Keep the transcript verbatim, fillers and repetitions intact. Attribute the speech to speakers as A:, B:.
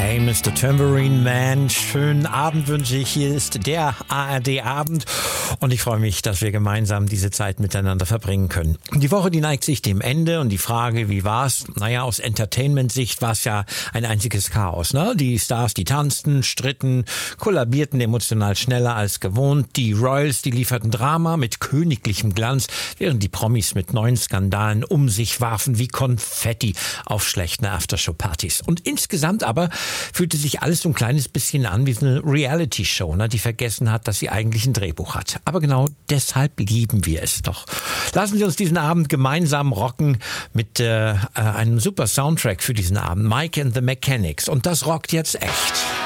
A: Hey, Mister Tambourine Man, schönen Abend wünsche ich. Hier ist der A R D-Abend und ich freue mich, dass wir gemeinsam diese Zeit miteinander verbringen können. Die Woche, die neigt sich dem Ende und die Frage, wie war's? Naja, aus Entertainment-Sicht war es ja ein einziges Chaos, ne? Die Stars, die tanzten, stritten, kollabierten emotional schneller als gewohnt. Die Royals, die lieferten Drama mit königlichem Glanz, während die Promis mit neuen Skandalen um sich warfen wie Konfetti auf schlechten Aftershow-Partys. Und insgesamt aber fühlte sich alles so ein kleines bisschen an wie eine Reality-Show, ne, die vergessen hat, dass sie eigentlich ein Drehbuch hat. Aber genau deshalb lieben wir es doch. Lassen Sie uns diesen Abend gemeinsam rocken mit äh, einem super Soundtrack für diesen Abend. Mike and the Mechanics. Und das rockt jetzt echt.